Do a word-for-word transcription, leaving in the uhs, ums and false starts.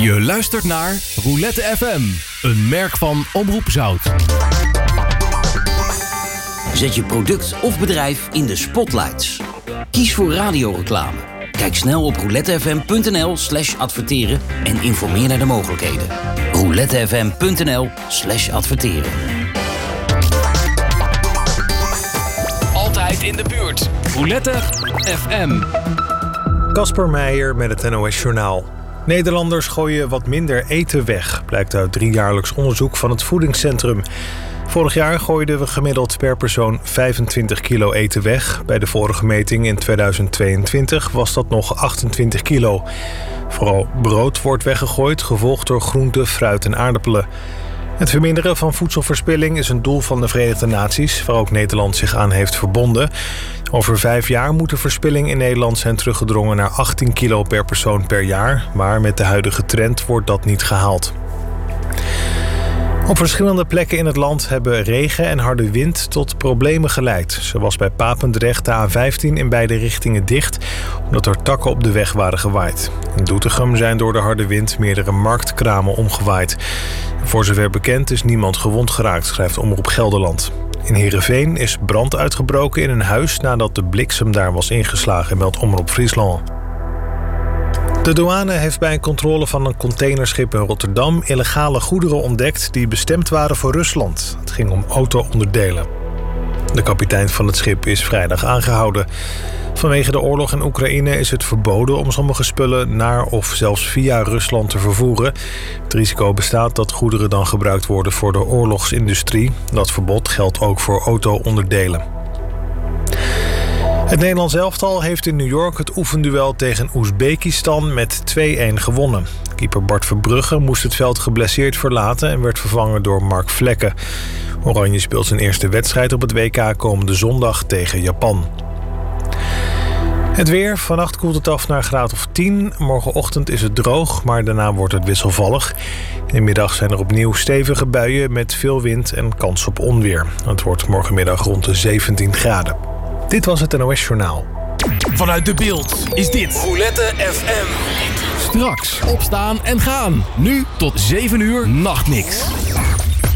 Je luistert naar Roulette F M, een merk van Omroep Zout. Zet je product of bedrijf in de spotlights. Kies voor radioreclame. Kijk snel op roulettefm.nl slash adverteren en informeer naar de mogelijkheden. roulettefm.nl slash adverteren. Altijd in de buurt. Roulette F M. Casper Meijer met het N O S Journaal. Nederlanders gooien wat minder eten weg, blijkt uit driejaarlijks onderzoek van het Voedingscentrum. Vorig jaar gooiden we gemiddeld per persoon vijfentwintig kilo eten weg. Bij de vorige meting in tweeduizend tweeëntwintig was dat nog achtentwintig kilo. Vooral brood wordt weggegooid, gevolgd door groenten, fruit en aardappelen. Het verminderen van voedselverspilling is een doel van de Verenigde Naties, waar ook Nederland zich aan heeft verbonden. Over vijf jaar moet de verspilling in Nederland zijn teruggedrongen naar achttien kilo per persoon per jaar. Maar met de huidige trend wordt dat niet gehaald. Op verschillende plekken in het land hebben regen en harde wind tot problemen geleid. Zo was bij Papendrecht de A vijftien in beide richtingen dicht, omdat er takken op de weg waren gewaaid. In Doetinchem zijn door de harde wind meerdere marktkramen omgewaaid. Voor zover bekend is niemand gewond geraakt, schrijft Omroep Gelderland. In Heerenveen is brand uitgebroken in een huis nadat de bliksem daar was ingeslagen, meldt Omroep Friesland. De douane heeft bij een controle van een containerschip in Rotterdam illegale goederen ontdekt die bestemd waren voor Rusland. Het ging om auto-onderdelen. De kapitein van het schip is vrijdag aangehouden. Vanwege de oorlog in Oekraïne is het verboden om sommige spullen naar of zelfs via Rusland te vervoeren. Het risico bestaat dat goederen dan gebruikt worden voor de oorlogsindustrie. Dat verbod geldt ook voor auto-onderdelen. Het Nederlands elftal heeft in New York het oefenduel tegen Oezbekistan met twee-een gewonnen. Keeper Bart Verbrugge moest het veld geblesseerd verlaten en werd vervangen door Mark Vlekken. Oranje speelt zijn eerste wedstrijd op het W K komende zondag tegen Japan. Het weer. Vannacht koelt het af naar een graad of tien. Morgenochtend is het droog, maar daarna wordt het wisselvallig. In de middag zijn er opnieuw stevige buien met veel wind en kans op onweer. Het wordt morgenmiddag rond de zeventien graden. Dit was het N O S Journaal. Vanuit de Beeld is dit Roulette F M. Straks opstaan en gaan. Nu tot zeven uur nachtmix.